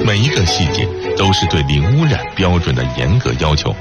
每一个细节都是对零污染标准的严格要求。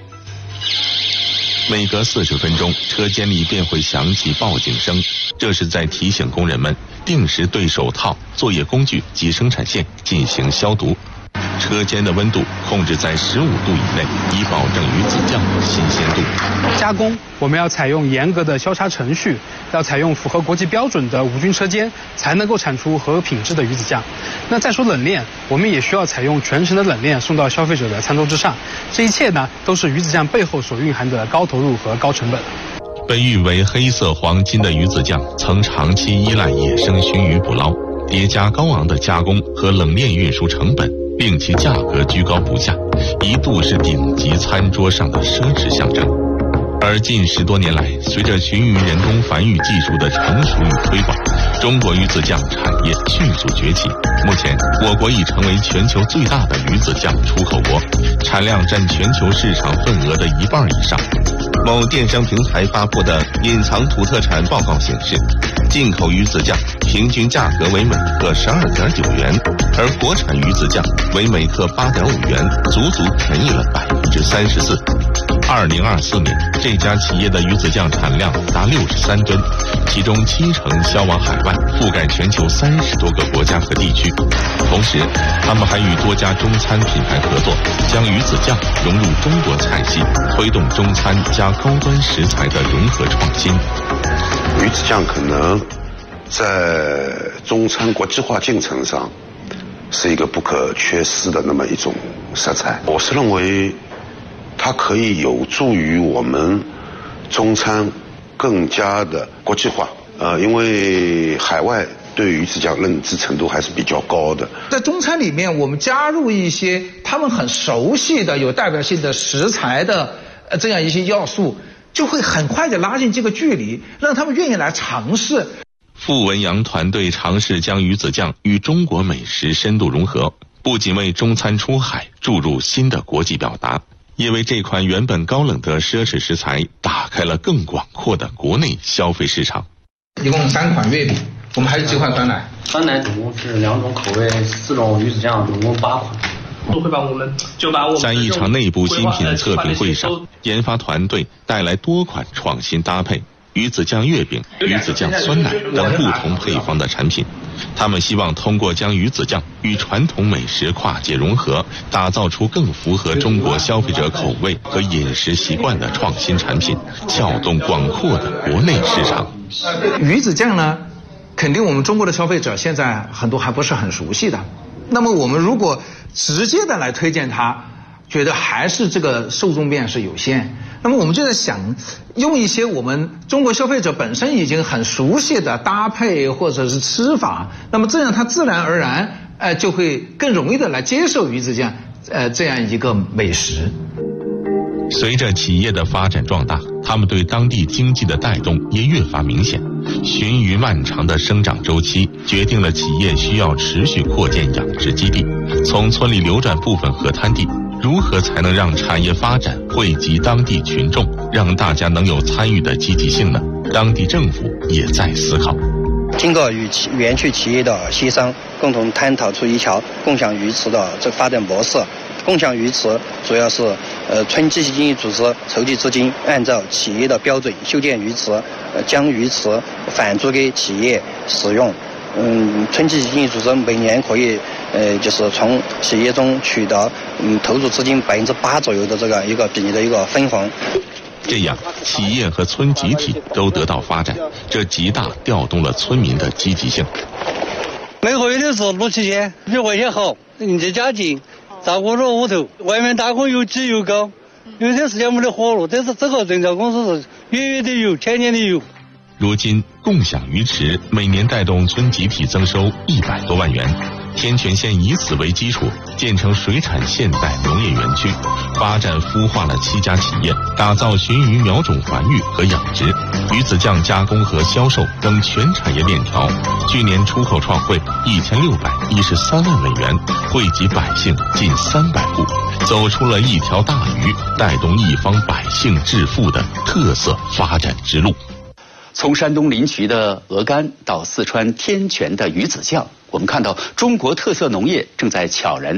每隔40分钟，车间里便会响起报警声，这是在提醒工人们定时对手套、作业工具及生产线进行消毒。车间的温度控制在15度以内，以保证鱼子酱的新鲜度。 加工我们要采用严格的消杀程序，要采用符合国际标准的无菌车间，才能够产出合品质的鱼子酱。那再说冷链，我们也需要采用全程的冷链送到消费者的餐桌之上。这一切呢，都是鱼子酱背后所蕴含的高投入和高成本。 被誉为黑色黄金的鱼子酱，曾长期依赖野生鲟鱼捕捞，叠加高昂的加工和冷链运输成本，令其价格居高不下，一度是顶级餐桌上的奢侈象征。而近10多年来，随着鲟鱼人工繁育技术的成熟与推广，中国鱼子酱产业迅速崛起。目前，我国已成为全球最大的鱼子酱出口国，产量占全球市场份额的1半以上。某电商平台发布的隐藏土特产报告显示，进口鱼子酱平均价格为每克12.9元，而国产鱼子酱为每克8.5元，足足便宜了34%。2024年，这家企业的鱼子酱产量达63吨，其中70%销往海外，覆盖全球30多个国家和地区。同时，他们还与多家中餐品牌合作，将鱼子酱融入中国菜系，推动中餐加高端食材的融合创新。 鱼子酱可能在中餐国际化进程上是一个不可缺失的那么一种色彩。我是认为它可以有助于我们中餐更加的国际化，因为海外对鱼子酱认知程度还是比较高的。 在中餐里面，我们加入一些他们很熟悉的、有代表性的食材的这样一些要素，就会很快的拉近这个距离，让他们愿意来尝试。 傅文阳团队尝试将鱼子酱与中国美食深度融合，不仅为中餐出海注入新的国际表达，也为这款原本高冷的奢侈食材打开了更广阔的国内消费市场。 一共3款月饼，我们还有几款酸奶。 酸奶总共是2种口味，4种鱼子酱，总共8款。 在一场内部新品测评会上，研发团队带来多款创新搭配，鱼子酱月饼、鱼子酱酸奶等不同配方的产品。他们希望通过将鱼子酱与传统美食跨界融合，打造出更符合中国消费者口味和饮食习惯的创新产品，撬动广阔的国内市场。 鱼子酱呢，肯定我们中国的消费者现在很多还不是很熟悉的。那么我们如果直接的来推荐它，觉得还是这个受众面是有限。那么我们就在想，用一些我们中国消费者本身已经很熟悉的搭配或者是吃法，那么这样它自然而然就会更容易的来接受鱼子酱这样一个美食。 随着企业的发展壮大，他们对当地经济的带动也越发明显。鲟鱼漫长的生长周期决定了企业需要持续扩建养殖基地，从村里流转部分河滩地。如何才能让产业发展惠及当地群众，让大家能有参与的积极性呢？当地政府也在思考。 经过与园区企业的协商，共同探讨出一条共享鱼池的这发展模式。共享鱼池主要是村集体经济组织筹集资金，按照企业的标准修建鱼池，将鱼池返租给企业使用。村集体经济组织每年可以就是从企业中取得投入资金8%左右的这个一个比例的一个分红。 这样，企业和村集体都得到发展，这极大调动了村民的积极性。 每个月的是6-7千，1块钱好，你的家境照顾着屋头，外面打工又挤又高，有些时间没得活路，但是这个人家公司是月月的有，天天的有。 如今，共享鱼池每年带动村集体增收100多万元。天全县以此为基础，建成水产现代农业园区，发展孵化了7家企业，打造鲟鱼苗种繁育和养殖、鱼子酱加工和销售等全产业链条。去年出口创汇1613万美元，惠及百姓近300户，走出了一条大鱼带动一方百姓致富的特色发展之路。 从山东临朐的鹅肝到四川天全的鱼子酱，我们看到中国特色农业正在悄然